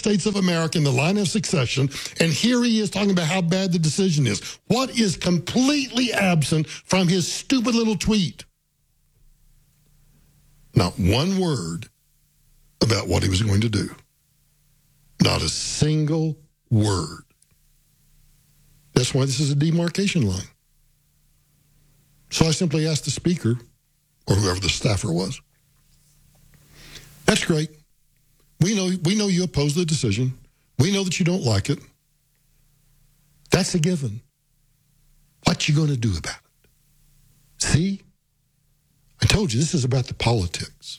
States of America in the line of succession, and here he is talking about how bad the decision is. What is completely absent from his stupid little tweet? Not one word about what he was going to do. Not a single word. That's why this is a demarcation line. So I simply asked the speaker, or whoever the staffer was, that's great. We know you oppose the decision. We know that you don't like it. That's a given. What you going to do about it? See? I told you this is about the politics.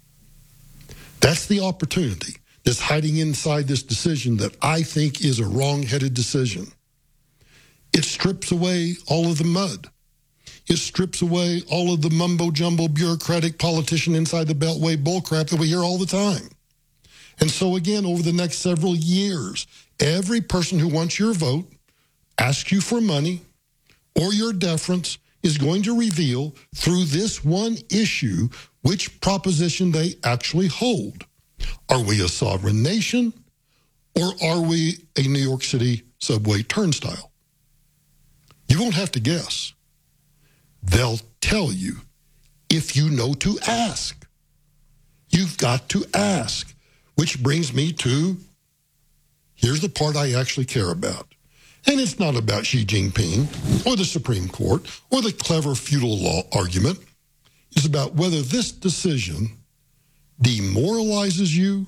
That's the opportunity that's hiding inside this decision that I think is a wrong-headed decision. It strips away all of the mud. It strips away all of the mumbo-jumbo bureaucratic politician inside the Beltway bullcrap that we hear all the time. And so again, over the next several years, every person who wants your vote, asks you for money, or your deference is going to reveal through this one issue which proposition they actually hold. Are we a sovereign nation, or are we a New York City subway turnstile? You won't have to guess. They'll tell you if you know to ask. You've got to ask, which brings me to, here's the part I actually care about. And it's not about Xi Jinping or the Supreme Court or the clever feudal law argument. It's about whether this decision demoralizes you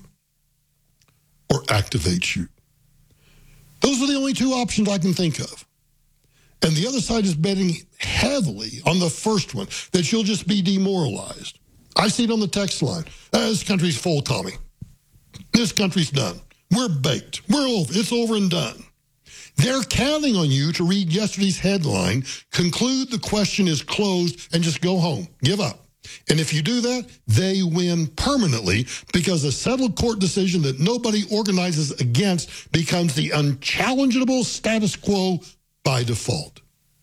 or activates you. Those are the only two options I can think of. And the other side is betting heavily on the first one, that you'll just be demoralized. I see it on the text line. This country's full, Tommy. This country's done. We're baked. We're over. It's over and done. They're counting on you to read yesterday's headline, conclude the question is closed, and just go home. Give up. And if you do that, they win permanently, because a settled court decision that nobody organizes against becomes the unchallengeable status quo by default.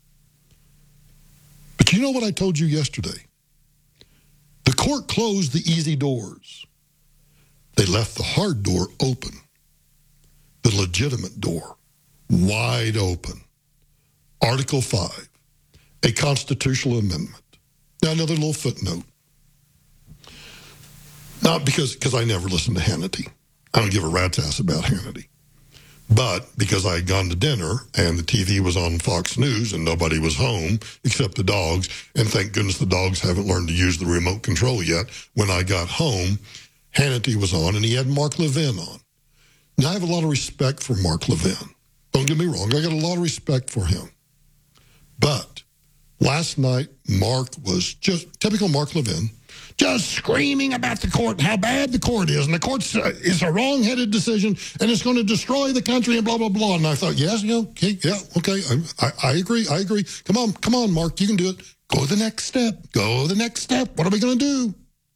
But you know what I told you yesterday? The court closed the easy doors. They left the hard door open, the legitimate door wide open. Article 5, a constitutional amendment. Now, another little footnote. Not because I never listened to Hannity. I don't give a rat's ass about Hannity. But because I had gone to dinner and the TV was on Fox News and nobody was home except the dogs, and thank goodness the dogs haven't learned to use the remote control yet. When I got home, Hannity was on and he had Mark Levin on. Now, I have a lot of respect for Mark Levin. Don't get me wrong, I got a lot of respect for him. But last night, Mark was just typical Mark Levin, just screaming about the court and how bad the court is. And the court is a wrong-headed decision and it's going to destroy the country and blah, blah, blah. And I thought, yes, okay. I agree. Come on, Mark, you can do it. Go the next step. What are we going to do?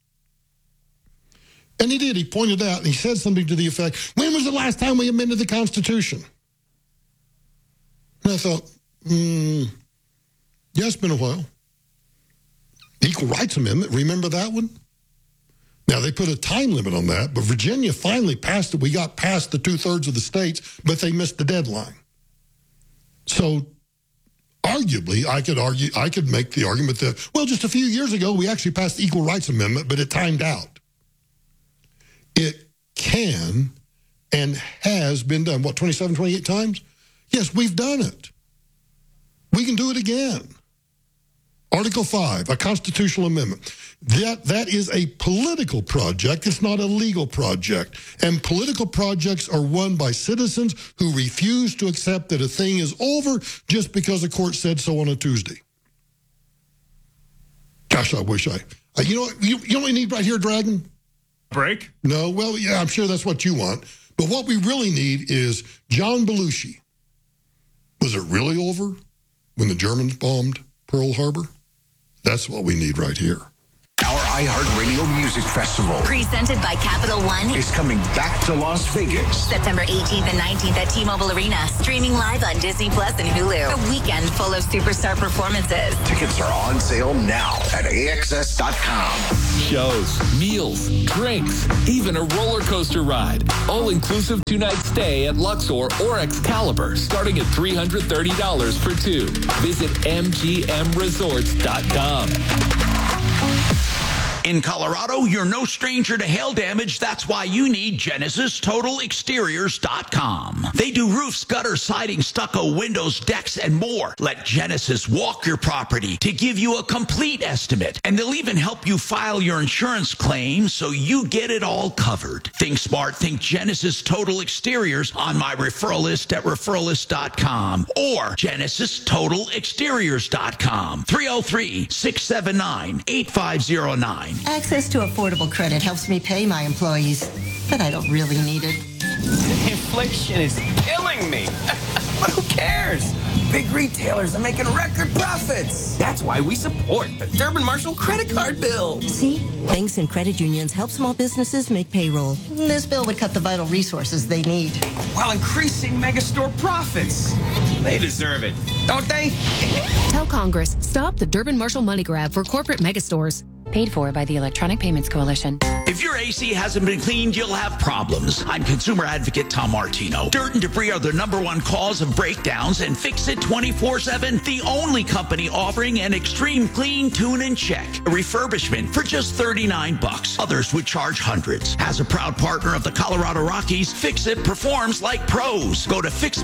And he did. He pointed out and he said something to the effect, when was the last time we amended the Constitution? And I thought, yeah, it's been a while. Equal Rights Amendment, remember that one? Now, they put a time limit on that, but Virginia finally passed it. We got past the 2/3 of the states, but they missed the deadline. So, arguably, I could make the argument that, well, just a few years ago, we actually passed the Equal Rights Amendment, but it timed out. It can and has been done, 27, 28 times? Yes, we've done it. We can do it again. Article 5, a constitutional amendment. That is a political project. It's not a legal project. And political projects are won by citizens who refuse to accept that a thing is over just because a court said so on a Tuesday. Gosh, I wish you know what? You know what we need right here, Dragon? Break? No, well, yeah, I'm sure that's what you want. But what we really need is John Belushi. Was it really over when the Germans bombed Pearl Harbor? That's what we need right here. Our iHeartRadio Music Festival, presented by Capital One, is coming back to Las Vegas. September 18th and 19th at T-Mobile Arena. Streaming live on Disney Plus and Hulu. A weekend full of superstar performances. Tickets are on sale now at AXS.com. Shows, meals, drinks, even a roller coaster ride. All-inclusive two-night stay at Luxor or Excalibur, starting at $330 for two. Visit MGMResorts.com. In Colorado, you're no stranger to hail damage. That's why you need GenesisTotalExteriors.com. They do roofs, gutters, siding, stucco, windows, decks, and more. Let Genesis walk your property to give you a complete estimate. And they'll even help you file your insurance claim so you get it all covered. Think smart. Think Genesis Total Exteriors on my referral list at referralist.com or GenesisTotalExteriors.com. 303-679-8509. Access to affordable credit helps me pay my employees, but I don't really need it. Inflation is killing me. But who cares? Big retailers are making record profits. That's why we support the Durbin Marshall credit card bill. See? Banks and credit unions help small businesses make payroll. This bill would cut the vital resources they need, while increasing megastore profits. They deserve it, don't they? Tell Congress, stop the Durbin Marshall money grab for corporate megastores. Paid for by the Electronic Payments Coalition. If your AC hasn't been cleaned, you'll have problems. I'm consumer advocate Tom Martino. Dirt and debris are the #1 cause of breakdowns, and Fix It 24/7, the only company offering an extreme clean, tune, and check. A refurbishment for just $39. Others would charge hundreds. As a proud partner of the Colorado Rockies, Fix It performs like pros. Go to fixme